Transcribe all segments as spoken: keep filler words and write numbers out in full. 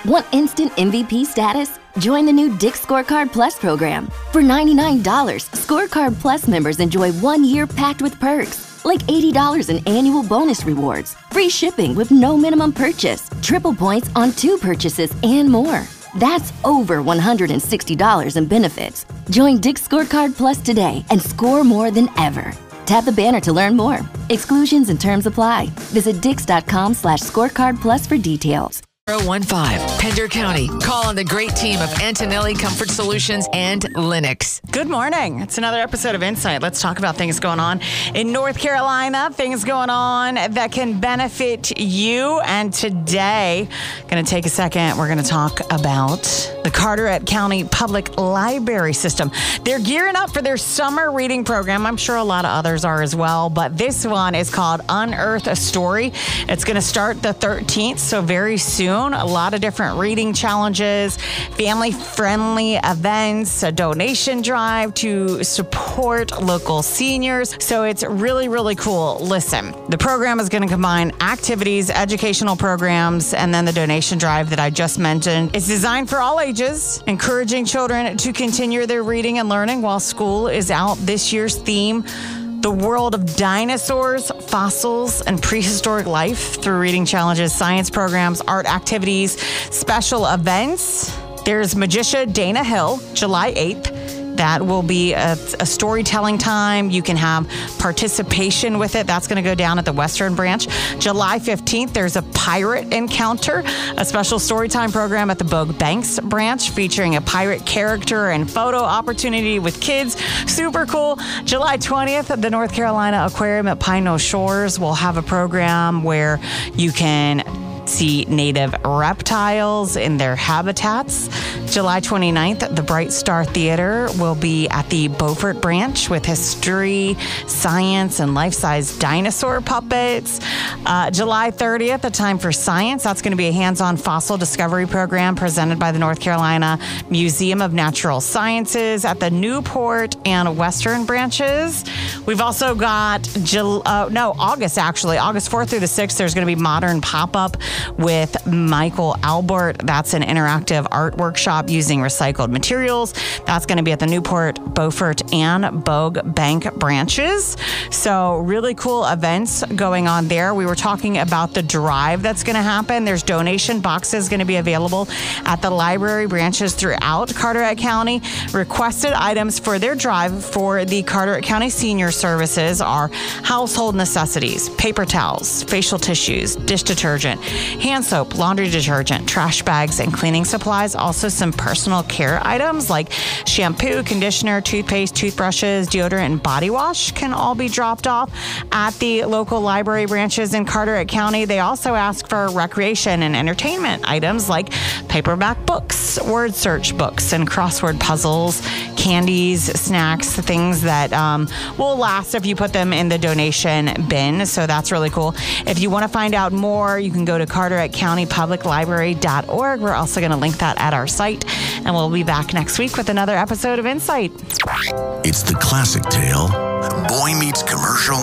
Want instant M V P status? Join the new Dick's Scorecard Plus program. For ninety-nine dollars, Scorecard Plus members enjoy one year packed with perks, like eighty dollars in annual bonus rewards, free shipping with no minimum purchase, triple points on two purchases, and more. That's over one hundred sixty dollars in benefits. Join Dick's Scorecard Plus today and score more than ever. Tap the banner to learn more. Exclusions and terms apply. Visit dix.com slash scorecard plus for details. zero one five, Pender County. Call on the great team of Antonelli Comfort Solutions and Lennox. Good morning. It's another episode of Insight. Let's talk about things going on in North Carolina, things going on that can benefit you. And today, going to take a second, we're going to talk about the Carteret County Public Library System. They're gearing up for their summer reading program. I'm sure a lot of others are as well, but this one is called Unearth a Story. It's going to start the thirteenth, so very soon. A lot of different reading challenges, family-friendly events, a donation drive to support local seniors. So it's really, really cool. Listen, the program is going to combine activities, educational programs, and then the donation drive that I just mentioned. It's designed for all ages, encouraging children to continue their reading and learning while school is out. This year's theme: the world of dinosaurs, fossils, and prehistoric life through reading challenges, science programs, art activities, special events. There's Magician Dana Hill, July eighth. That will be a, a storytelling time. You can have participation with it. That's going to go down at the Western Branch. July fifteenth, there's a pirate encounter, a special storytime program at the Bogue Banks Branch featuring a pirate character and photo opportunity with kids. Super cool. July twentieth, the North Carolina Aquarium at Pine Knoll Shores will have a program where you can see native reptiles in their habitats. July twenty-ninth, the Bright Star Theater will be at the Beaufort Branch with history, science, and life-size dinosaur puppets. Uh, July thirtieth, a time for science. That's going to be a hands-on fossil discovery program presented by the North Carolina Museum of Natural Sciences at the Newport and Western branches. We've also got, Jul- uh, no, August actually, August fourth through the sixth, there's going to be Modern Pop-Up with Michael Albert. That's an interactive art workshop using recycled materials. That's going to be at the Newport, Beaufort, and Bogue Bank branches. So really cool events going on there. We were talking about the drive that's going to happen. There's donation boxes going to be available at the library branches throughout Carteret County. Requested items for their drive for the Carteret County Senior Services are household necessities, paper towels, facial tissues, dish detergent, hand soap, laundry detergent, trash bags, and cleaning supplies. Also some personal care items like shampoo, conditioner, toothpaste, toothbrushes, deodorant, and body wash can all be dropped off at the local library branches in Carteret County. They also ask for recreation and entertainment items like paperback books, word search books, and crossword puzzles, candies, snacks, things that um, will last if you put them in the donation bin. So that's really cool. If you want to find out more, you can go to carteret county public library dot org. We're also going to link that at our site, and we'll be back next week with another episode of Insight. It's the classic tale. Boy meets commercial.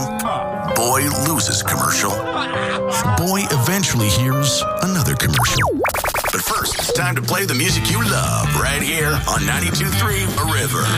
Boy loses commercial. Boy eventually hears another commercial. But first, it's time to play the music you love right here on ninety-two point three A River.